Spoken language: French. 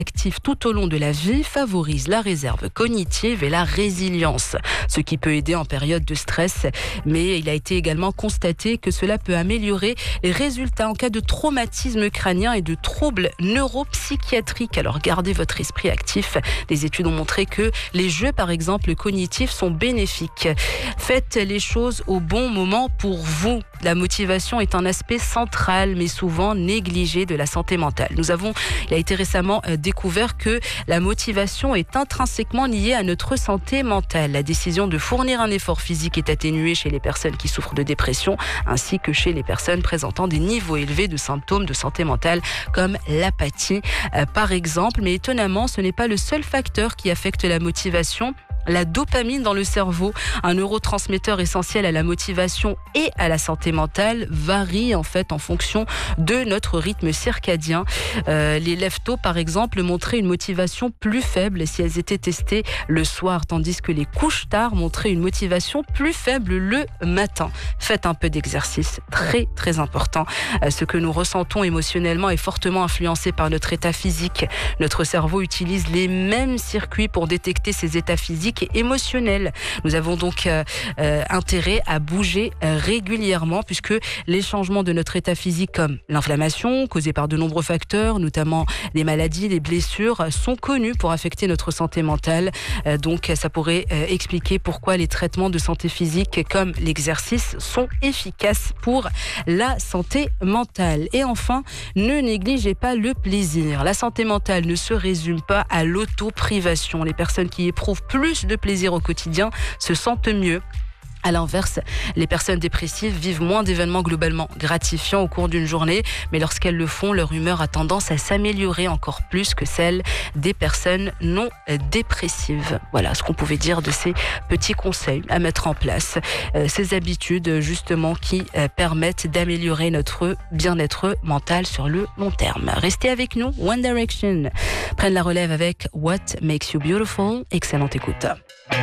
actif tout au long de la vie favorise la réserve cognitive et la résilience, ce qui peut aider en période de stress. Mais il a été également constaté que cela peut améliorer les résultats en cas de traumatisme crânien et de troubles neuropsychiatriques. Alors gardez votre esprit actif. Les études ont montré que les jeux, par exemple, cognitifs sont bénéfiques. Faites les choses au bon moment pour vous. La motivation est un aspect central, mais souvent négligé de la santé mentale. Il a été récemment découvert que la motivation est intrinsèquement liée à notre santé mentale. La décision de fournir un effort physique est atténuée chez les personnes qui souffrent de dépression, ainsi que chez les personnes présentant des niveaux élevés de symptômes de santé mentale, comme l'apathie, par exemple. Mais étonnamment, ce n'est pas le seul facteur qui affecte la motivation. La dopamine dans le cerveau, un neurotransmetteur essentiel à la motivation et à la santé mentale, varie en fait en fonction de notre rythme circadien. Les lève-tôt, par exemple, montraient une motivation plus faible si elles étaient testées le soir, tandis que les couches-tard montraient une motivation plus faible le matin. Faites un peu d'exercice, très très important. Ce que nous ressentons émotionnellement est fortement influencé par notre état physique. Notre cerveau utilise les mêmes circuits pour détecter ces états physiques et émotionnel. Nous avons donc intérêt à bouger régulièrement, puisque les changements de notre état physique, comme l'inflammation causée par de nombreux facteurs, notamment les maladies, les blessures, sont connus pour affecter notre santé mentale. Donc ça pourrait expliquer pourquoi les traitements de santé physique comme l'exercice sont efficaces pour la santé mentale. Et enfin, ne négligez pas le plaisir. La santé mentale ne se résume pas à l'autoprivation. Les personnes qui éprouvent plus de plaisir au quotidien se sentent mieux. À l'inverse, les personnes dépressives vivent moins d'événements globalement gratifiants au cours d'une journée, mais lorsqu'elles le font, leur humeur a tendance à s'améliorer encore plus que celle des personnes non dépressives. Voilà ce qu'on pouvait dire de ces petits conseils à mettre en place, ces habitudes justement qui permettent d'améliorer notre bien-être mental sur le long terme. Restez avec nous, One Direction prennent la relève avec What Makes You Beautiful. Excellente écoute.